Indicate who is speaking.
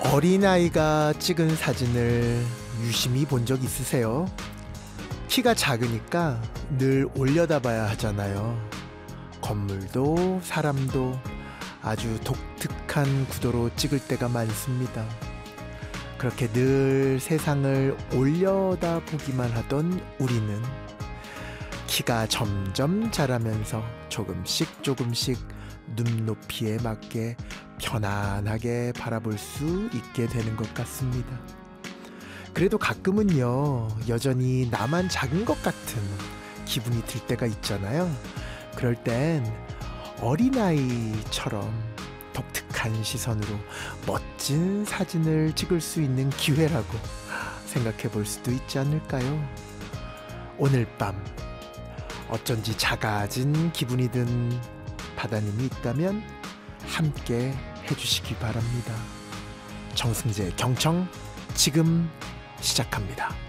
Speaker 1: 어린아이가 찍은 사진을 유심히 본 적 있으세요? 키가 작으니까 늘 올려다봐야 하잖아요. 건물도 사람도 아주 독특한 구도로 찍을 때가 많습니다. 그렇게 늘 세상을 올려다보기만 하던 우리는 키가 점점 자라면서 조금씩 눈높이에 맞게 편안하게 바라볼 수 있게 되는 것 같습니다. 그래도 가끔은요, 여전히 나만 작은 것 같은 기분이 들 때가 있잖아요. 그럴 땐 어린아이처럼 독특한 시선으로 멋진 사진을 찍을 수 있는 기회라고 생각해 볼 수도 있지 않을까요? 오늘 밤 어쩐지 작아진 기분이 든 바다님이 있다면 함께 해주시기 바랍니다. 정승재 경청 지금 시작합니다.